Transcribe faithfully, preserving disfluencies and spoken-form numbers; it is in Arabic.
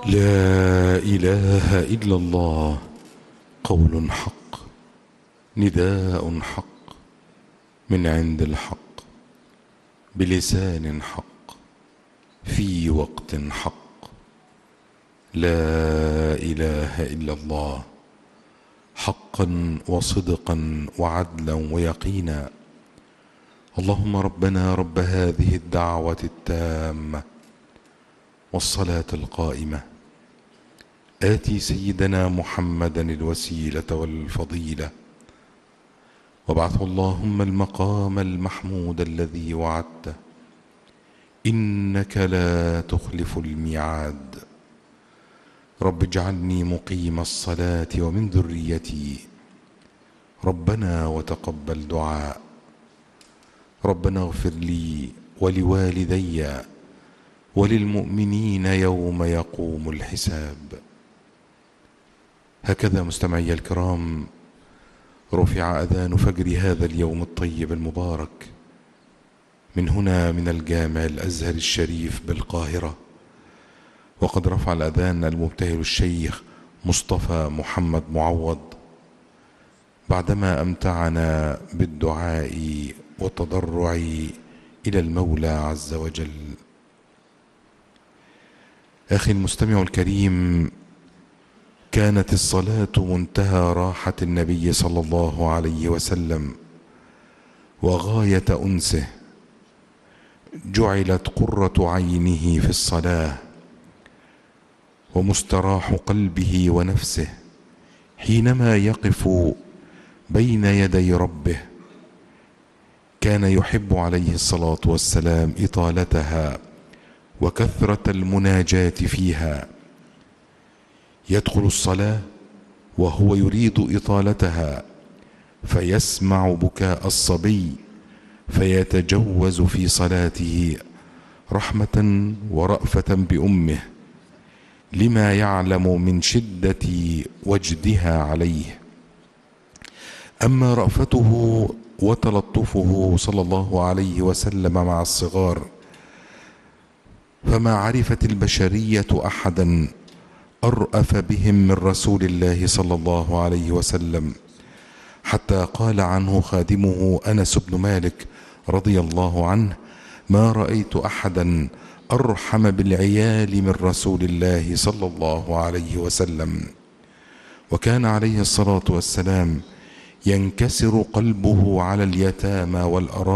لا إله إلا الله، قول حق، نداء حق، من عند الحق، بلسان حق، في وقت حق. لا إله إلا الله، حقا وصدقا وعدلا ويقينا. اللهم ربنا رب هذه الدعوة التامة والصلاة القائمة، آتي سيدنا محمدا الوسيلة والفضيلة، وابعثه اللهم المقام المحمود الذي وعدته، إنك لا تخلف الميعاد. رب اجعلني مقيم الصلاة ومن ذريتي، ربنا وتقبل دعاء. ربنا اغفر لي ولوالدي وللمؤمنين يوم يقوم الحساب. هكذا مستمعي الكرام رفع أذان فجر هذا اليوم الطيب المبارك من هنا من الجامع الأزهر الشريف بالقاهرة، وقد رفع الأذان المبتهل الشيخ مصطفى محمد معوض بعدما أمتعنا بالدعاء والتضرع إلى المولى عز وجل. أخي المستمع الكريم، كانت الصلاة منتهى راحة النبي صلى الله عليه وسلم وغاية أنسه، جعلت قرة عينه في الصلاة ومستراح قلبه ونفسه حينما يقف بين يدي ربه. كان يحب عليه الصلاة والسلام إطالتها وكثرة المناجاة فيها. يدخل الصلاة وهو يريد إطالتها، فيسمع بكاء الصبي فيتجوز في صلاته رحمة ورأفة بأمه، لما يعلم من شدة وجدها عليه. أما رأفته وتلطفه صلى الله عليه وسلم مع الصغار، فما عرفت البشرية أحدا أرأف بهم من رسول الله صلى الله عليه وسلم، حتى قال عنه خادمه أنس بن مالك رضي الله عنه: ما رأيت أحدا أرحم بالعيال من رسول الله صلى الله عليه وسلم. وكان عليه الصلاة والسلام ينكسر قلبه على اليتامى والأرامل